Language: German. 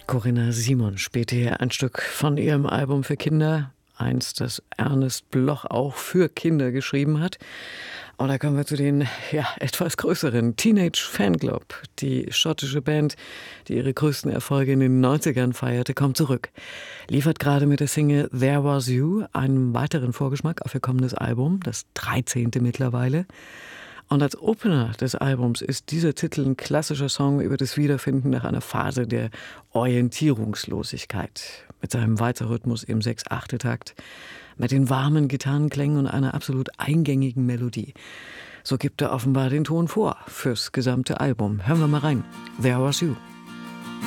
Corinna Simon spielte hier ein Stück von ihrem Album für Kinder, eins, das Ernest Bloch auch für Kinder geschrieben hat. Und da kommen wir zu den etwas größeren Teenage Fanclub. Die schottische Band, die ihre größten Erfolge in den 90ern feierte, kommt zurück. Liefert gerade mit der Single There Was You einen weiteren Vorgeschmack auf ihr kommendes Album, das 13. mittlerweile. Und als Opener des Albums ist dieser Titel ein klassischer Song über das Wiederfinden nach einer Phase der Orientierungslosigkeit. Mit seinem Walzerrhythmus im 6/8-Takt, mit den warmen Gitarrenklängen und einer absolut eingängigen Melodie. So gibt er offenbar den Ton vor fürs gesamte Album. Hören wir mal rein. There Was You.